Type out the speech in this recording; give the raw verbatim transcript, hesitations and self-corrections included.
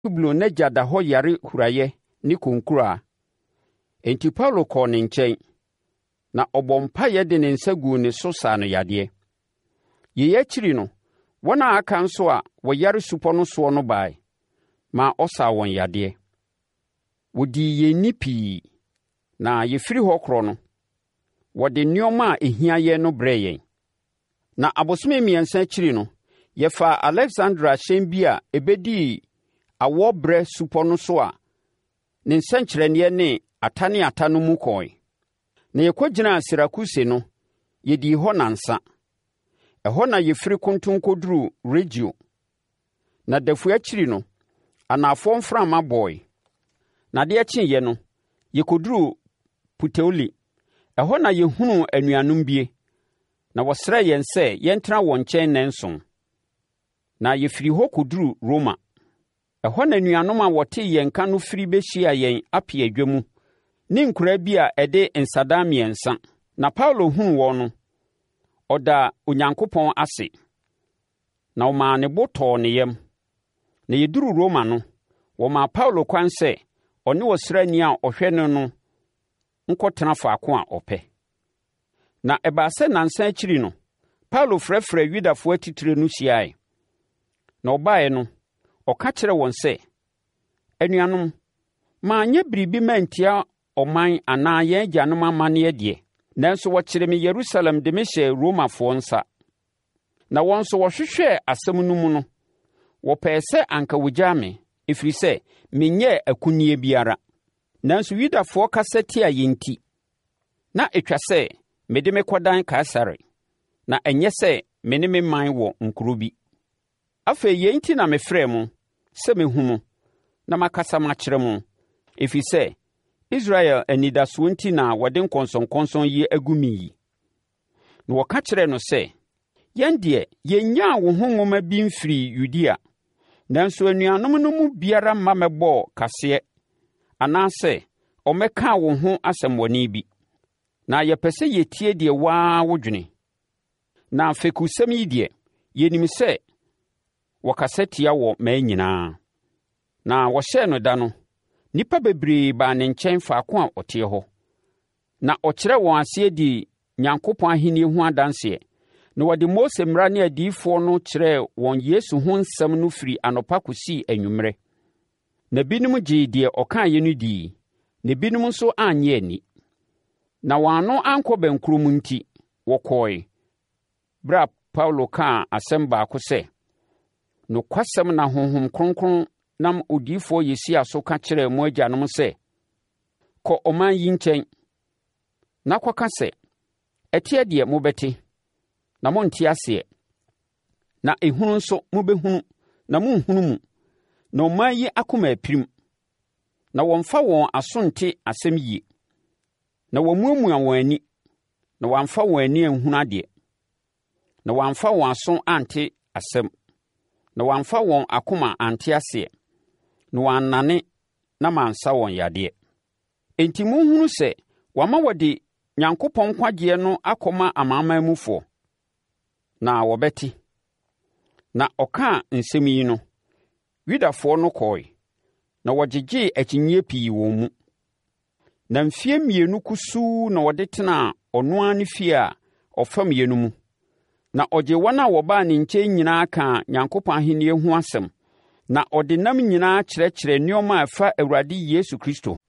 Publio n'agya da hɔ yare huraeɛ ne konkura. Enti Paulo kɔɔ ne nkyɛn, na ɔbɔ mpaeɛ de ne nsa guu ne so saa no yadeɛ. Yei akyiri no, wɔn a aka nso a wɔyare supɔ no soɔ no bae, ma ɔsaa wɔn yadeɛ. Wɔdii yɛn ni pii, na yɛfiri hɔ korɔ no, wɔde nneɛma a ɛhia yɛn no brɛɛ yɛn. Na abosome mmiɛnsa akyiri no, yɛfaa Aleksandra hyɛn bi a ɛbɛdii awɔberɛ supɔ no so a ne nsɛnkyerɛnneɛ ne ata ne ata no mu kɔe. Na yɛkɔgyinaa Sirakuse no, yɛdii hɔ nansa. Ɛhɔ na yɛfiri kontom kɔduruu Regio. Na dafua akyiri no, anafoɔ mframa bɔe. Na adeɛ kyeeɛ no, yɛkɔduruu Puteoli. Ɛhɔ na yɛhunuu anuanom bie, na wɔsrɛɛ yɛn sɛ yɛntena wɔn nkyɛn nnanson. Na yɛfiri hɔ kɔduruu Roma. Ɛhɔ na anuanom a wɔte yɛn ka no firi bɛhyia yɛn apɛ adwa mu ne nkuraa bi a ɛde nsadan mmiɛnsa. Na Paulo huu wɔn no, ɔdaa Onyankopɔn ase, na ɔmaa ne bo tɔɔ ne yam. Na yɛduruu Roma no, wɔmaa Paulo kwan sɛ ɔne ɔsraani a ɔhwɛ no no nkɔtena faako a ɔpɛ. Na ɛbaa sɛ nnansa akyiri no, Paulo frɛfrɛ Yudafoɔ atitire no hyiaeɛ. Na ɔbaeɛ no, ɔka kyerɛ wɔn sɛ, anuanom, maanyɛ biribi mantia ɔman anaa yɛn agyanom amanneɛ deɛ, nanso wɔkyerɛ me Yerusalem de me hyɛɛ Romafoɔ nsa. Na wɔn nso wɔhwehwɛɛ asɛm no mu no, wɔpɛɛ sɛ anka wogyaa me, ɛfiri sɛ menyɛɛ akunnie biara. Nanso Yudafoɔ kasa tia yɛn nti, na ɛtwa sɛ mede me kɔdan Kaesare, na ɛnyɛ sɛ me ne me man wɔ nkuro bi. Afei yɛn nti na mefrɛ mo sɛ mehu mo na makasa makyerɛ mo, ɛfiri sɛ Israel anidasoɔ nti na wɔde nkɔnsɔnkɔnsɔn yi agu me yi. Na wɔka kyerɛɛ no sɛ, yɛn deɛ yɛnyaa wo ho nwoma bi mfiri Yudea, nanso anuanom no mu biara mma mɛbɔɔ kaseɛ anaasɛ ɔmmɛkaa wo ho asɛmmɔne bi. Na yɛpɛ sɛ yɛtie deɛ waa wodwene. Na fɛkusɛm yi deɛ, yɛnim sɛ wɔkasa tia wɔ mmaa nyinaa. Na wɔhyɛɛ no da no, nnipa bebree baa ne nkyɛn faako a ɔteɛ hɔ. Na ɔkyerɛ wɔn aseɛ di Nyankopɔn ahenni ho adanseɛ. Na wɔde Mose mmara ne adiyifoɔ no kyerɛɛ wɔn Yesu ho nsɛm no firi anɔpa kɔsii anwummerɛ. Na binom gyee deɛ ɔkaeɛ no dii, na binom nso anyɛ ani. Na wɔn ano ankɔ bɛnkurom nti, wɔkɔe. Bere a Paulo kaa asɛm baako sɛ, nokwasɛm na Honhom Kronkron nam odiyifoɔ Yesaia so ka kyerɛɛ mo agyanom sɛ, kɔ ɔman yi nkyɛn, na kɔka sɛ, ɛteɛ deɛ mobɛte, na monte aseɛ, na ehunu nso mobɛhunu, na monhunu mu, na ɔman yi akoma apirim, na wɔmfa wɔn aso nte asɛm yie, na wɔmuamua wɔn ani, na wɔamfa wɔn ani anhunu adeɛ, na wɔamfa wɔn aso ante asɛm, na wɔamfa wɔn akoma ante aseɛ, na wɔannane na mansa wɔn yadeɛ. Enti monhunu sɛ wɔama wɔde Nyankopɔn nkwagyeɛ no akɔma amanamanmufoɔ, na wɔbɛte. Na ɔkaa nsɛm yi no, Yudafoɔ no kɔe, na wɔgyegyee akyinnyeɛ pii wɔn mu. Na mfeɛ mmienu kusuu na wɔde tenaa ɔno ara ne fie a ɔfamyɛ no mu. Na ɔgye wɔn a wɔbaa ne nkyɛn nyinaa kaa Nyankopɔn ahenni ho asɛm, na ɔde nam nyinaa kyerɛkyerɛ nneɛma a ɛfa Awurade Yesu Kristo